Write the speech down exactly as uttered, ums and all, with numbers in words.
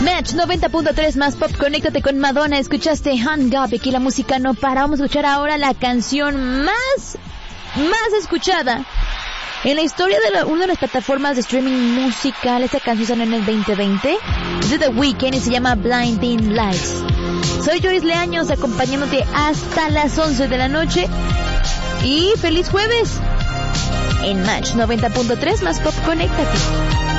Match noventa punto tres más pop, conéctate con Madonna. Escuchaste Hang Up, aquí la música no para. Vamos a escuchar ahora la canción más, más escuchada en la historia de la, una de las plataformas de streaming musical. Esta canción salió en el veinte veinte. Es de The Weeknd y se llama Blinding Lights. Soy Joyce Leaños, acompañándote hasta las once de la noche. Y feliz jueves en Match noventa punto tres más pop, conéctate.